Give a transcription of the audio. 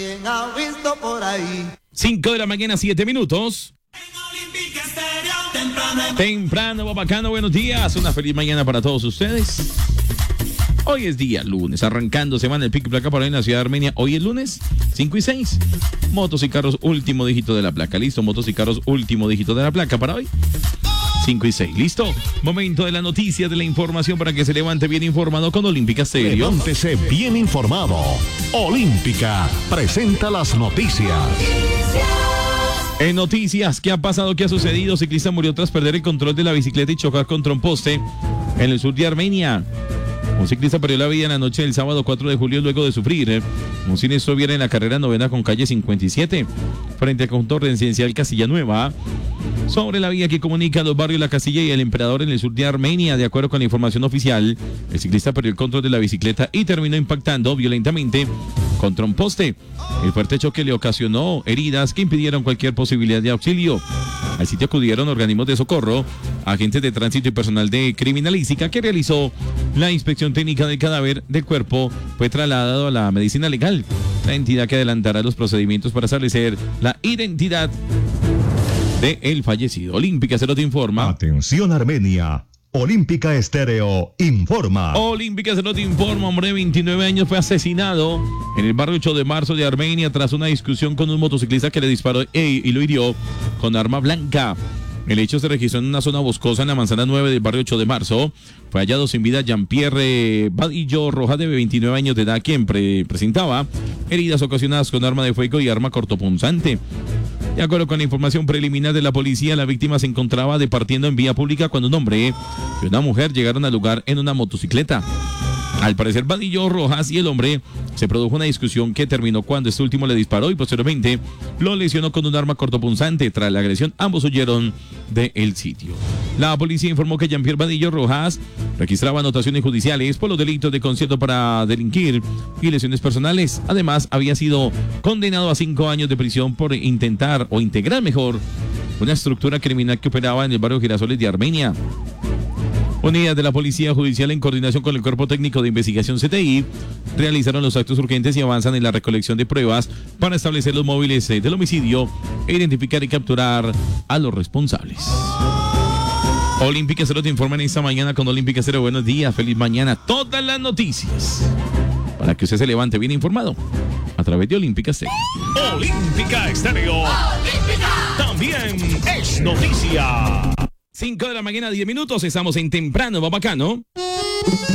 Ha visto por ahí. 5 de la mañana, 7 minutos. Temprano, bacano, buenos días. Una feliz mañana para todos ustedes. Hoy es día lunes, arrancando semana el pico y placa para hoy en la ciudad de Armenia. Hoy es lunes, 5 y 6. Motos y carros, último dígito de la placa. ¿Listo? Motos y carros, último dígito de la placa para hoy. 5 y 6, ¿listo? Momento de la noticia, de la información para que se levante bien informado con Olímpica Stereo. Levántese bien informado. Olímpica presenta las noticias. En noticias, ¿qué ha pasado? ¿Qué ha sucedido? Ciclista murió tras perder el control de la bicicleta y chocar contra un poste en el sur de Armenia. Un ciclista perdió la vida en la noche del sábado 4 de julio luego de sufrir un siniestro vial en la carrera novena con calle 57 frente al conjunto residencial Castilla Nueva, sobre la vía que comunica los barrios La Castilla y el Emperador en el sur de Armenia. De acuerdo con la información oficial, el ciclista perdió el control de la bicicleta y terminó impactando violentamente contra un poste. El fuerte choque le ocasionó heridas que impidieron cualquier posibilidad de auxilio. Al sitio acudieron organismos de socorro, agentes de tránsito y personal de criminalística que realizó la inspección técnica del cadáver. Del cuerpo fue trasladado a la medicina legal, la entidad que adelantará los procedimientos para establecer la identidad del fallecido. Olímpica Stereo te informa. Atención Armenia. Olímpica Stereo informa. Olímpica Stereo te informa. Hombre de 29 años fue asesinado en el barrio 8 de marzo de Armenia tras una discusión con un motociclista que le disparó y lo hirió con arma blanca. El hecho se registró en una zona boscosa en la manzana 9 del barrio 8 de marzo. Fue hallado sin vida Jean-Pierre Vadillo Rojas, de 29 años de edad, quien presentaba heridas ocasionadas con arma de fuego y arma cortopunzante. De acuerdo con la información preliminar de la policía, la víctima se encontraba departiendo en vía pública cuando un hombre y una mujer llegaron al lugar en una motocicleta. Al parecer, Vadillo Rojas y el hombre se produjo una discusión que terminó cuando este último le disparó y posteriormente lo lesionó con un arma cortopunzante. Tras la agresión, ambos huyeron del sitio. La policía informó que Jean-Pierre Vadillo Rojas registraba anotaciones judiciales por los delitos de concierto para delinquir y lesiones personales. Además, había sido condenado a 5 años de prisión por intentar o integrar mejor una estructura criminal que operaba en el barrio Girasoles de Armenia. Unidades de la Policía Judicial, en coordinación con el Cuerpo Técnico de Investigación CTI, realizaron los actos urgentes y avanzan en la recolección de pruebas para establecer los móviles del homicidio e identificar y capturar a los responsables. Olímpica Stereo te informa en esta mañana con Olímpica Stereo. Buenos días, feliz mañana. Todas las noticias para que usted se levante bien informado a través de Olímpica Stereo. Olímpica Stereo. Olímpica también es noticia. 5 de la mañana, 10 minutos. Estamos en Temprano, Bacano.